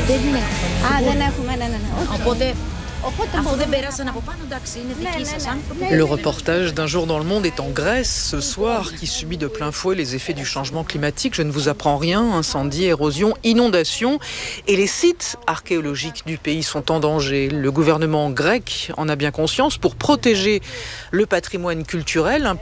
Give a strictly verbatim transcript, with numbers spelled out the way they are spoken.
Δεν είναι. Α, δεν έχουμε, ναι, ναι, ναι. Όχι. Οπότε, Οπότε αφού δεν μπορούμε. πέρασαν από πάνω, εντάξει, είναι Ναι, δική ναι, σας ναι. άνθρωποι. Ναι. Le reportage d'un jour dans le monde est en Grèce ce soir, qui subit de plein fouet les effets du changement climatique. Je ne vous apprends rien, incendies, érosion, inondations. Et les sites archéologiques du pays sont en danger. Le gouvernement grec en a bien conscience. Pour protéger le patrimoine culturel, un